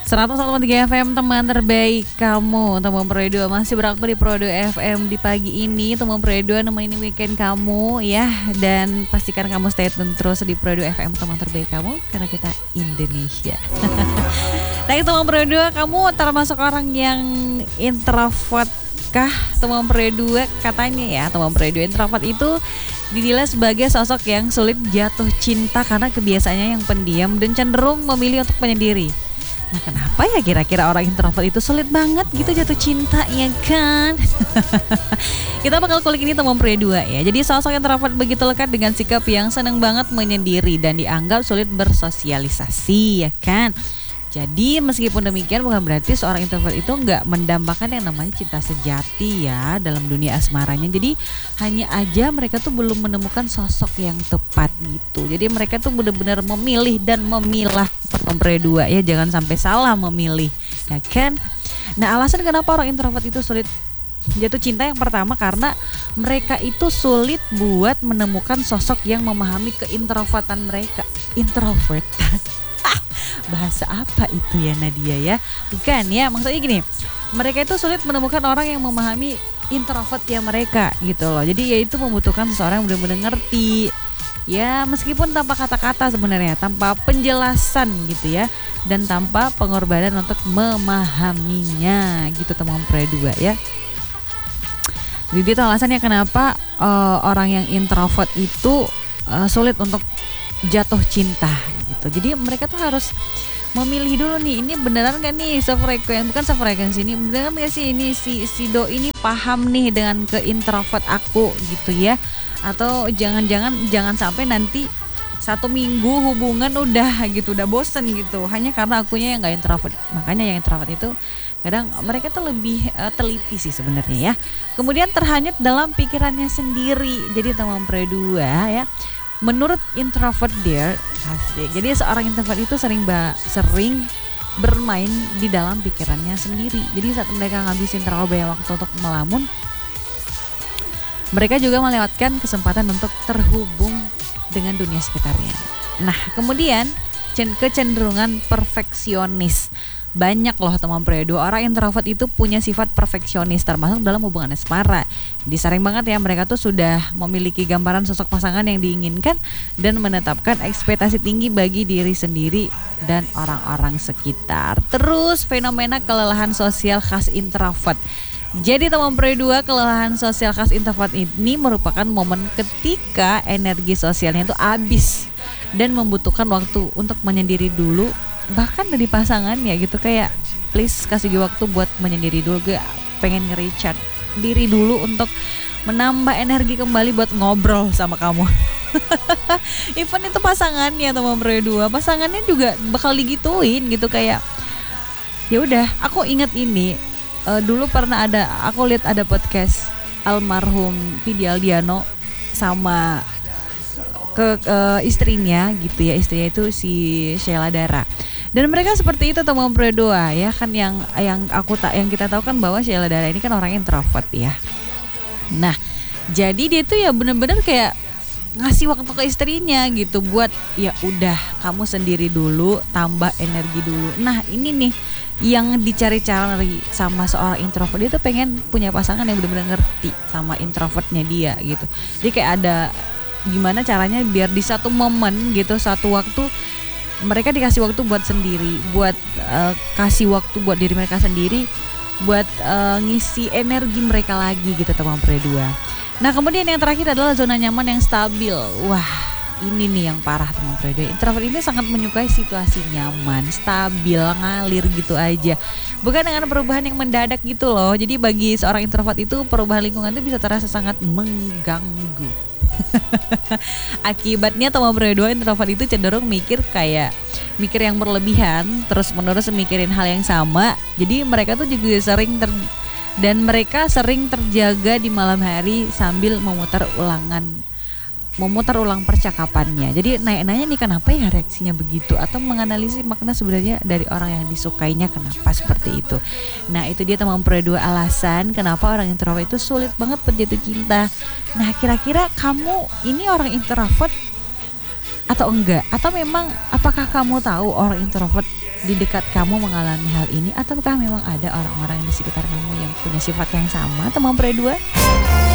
101,3 FM teman terbaik kamu. Teman Pro2 masih berakhir di Pro2 FM di pagi ini. Teman Pro2 nemenin weekend kamu ya. Dan pastikan kamu stay tune terus di Pro2 FM teman terbaik kamu, karena kita Indonesia. Nah, teman Pro2, kamu termasuk orang yang introvert kah? Teman Pro2 katanya ya, teman Pro2 introvert itu dinilai sebagai sosok yang sulit jatuh cinta karena kebiasaannya yang pendiam dan cenderung memilih untuk menyendiri. Nah, kenapa ya kira-kira orang introvert itu sulit banget gitu jatuh cinta, ya kan? Kita bakal kulik ini teman Pro2 ya. Jadi sosok introvert begitu lekat dengan sikap yang senang banget menyendiri dan dianggap sulit bersosialisasi, ya kan? Jadi meskipun demikian bukan berarti seorang introvert itu nggak mendambakan yang namanya cinta sejati ya dalam dunia asmaranya. Jadi hanya aja mereka tuh belum menemukan sosok yang tepat gitu. Jadi mereka tuh benar-benar memilih dan memilah Pro2 ya, jangan sampai salah memilih, ya kan? Nah, alasan kenapa orang introvert itu sulit jatuh cinta yang pertama karena mereka itu sulit buat menemukan sosok yang memahami keintrovertan mereka. Introvert. Bahasa apa itu ya Nadia ya? Bukan ya, maksudnya gini, mereka itu sulit menemukan orang yang memahami introvert ya mereka gitu loh. Jadi ya itu membutuhkan seseorang yang benar-benar ngerti ya, meskipun tanpa kata-kata sebenarnya, tanpa penjelasan gitu ya, dan tanpa pengorbanan untuk memahaminya gitu teman Pro2 ya. Jadi itu alasannya kenapa orang yang introvert itu sulit untuk jatuh cinta gitu. Jadi mereka tuh harus memilih dulu nih, ini beneran gak nih bukan sefrekuensi, ini beneran gak sih ini si do ini paham nih dengan ke introvert aku gitu ya. Atau jangan sampai nanti 1 minggu hubungan udah bosen gitu hanya karena akunya yang gak introvert. Makanya yang introvert itu kadang mereka tuh lebih teliti sih sebenarnya ya. Kemudian terhanyut dalam pikirannya sendiri. Jadi teman Pro2 ya, menurut introvert dia, jadi seorang introvert itu sering bermain di dalam pikirannya sendiri. Jadi saat mereka ngabisin terlalu banyak waktu untuk melamun, mereka juga melewatkan kesempatan untuk terhubung dengan dunia sekitarnya. Nah, kemudian kecenderungan perfeksionis. Banyak loh teman Pro2, orang introvert itu punya sifat perfeksionis termasuk dalam hubungan asmara. Jadi sering banget ya mereka tuh sudah memiliki gambaran sosok pasangan yang diinginkan dan menetapkan ekspektasi tinggi bagi diri sendiri dan orang-orang sekitar. Terus fenomena kelelahan sosial khas introvert. Jadi teman Pro2, kelelahan sosial khas introvert ini merupakan momen ketika energi sosialnya itu habis dan membutuhkan waktu untuk menyendiri dulu. Bahkan dari pasangan ya gitu, kayak please kasih gue waktu buat menyendiri dulu, gue pengen nge-recharge diri dulu untuk menambah energi kembali buat ngobrol sama kamu. Even itu pasangannya teman Pro2, pasangannya juga bakal digituin gitu, kayak ya udah. Aku inget ini dulu pernah aku lihat ada podcast almarhum Vidi Aldiano sama istrinya gitu ya, istrinya itu si Sheila Dara. Dan mereka seperti itu teman Pro2 ya kan, yang kita tahu kan bahwa Sheila Dara ini kan orang introvert ya. Nah, jadi dia tuh ya benar-benar kayak ngasih waktu ke istrinya gitu buat ya udah kamu sendiri dulu, tambah energi dulu. Nah, ini nih yang dicari-cari sama seorang introvert. Dia tuh pengen punya pasangan yang benar-benar ngerti sama introvertnya dia gitu. Jadi kayak ada gimana caranya biar di satu momen gitu, satu waktu mereka dikasih waktu buat sendiri, buat kasih waktu buat diri mereka sendiri, buat ngisi energi mereka lagi gitu teman Pro2. Nah, kemudian yang terakhir adalah zona nyaman yang stabil. Wah, ini nih yang parah teman Pro2. Introvert ini sangat menyukai situasi nyaman, stabil, ngalir gitu aja. Bukan dengan perubahan yang mendadak gitu loh. Jadi bagi seorang introvert itu perubahan lingkungan itu bisa terasa sangat mengganggu. Akibatnya teman Pro2, introvert itu cenderung mikir yang berlebihan, terus menerus mikirin hal yang sama. Jadi mereka tuh juga mereka sering terjaga di malam hari sambil memutar ulang percakapannya. Jadi nanya nih kenapa ya reaksinya begitu, atau menganalisis makna sebenarnya dari orang yang disukainya kenapa seperti itu. Nah, itu dia teman Pro2 alasan kenapa orang introvert itu sulit banget berjatuh cinta. Nah, kira-kira kamu ini orang introvert atau enggak? Atau memang apakah kamu tahu orang introvert di dekat kamu mengalami hal ini, ataukah memang ada orang-orang di sekitar kamu yang punya sifat yang sama, teman Pre 2?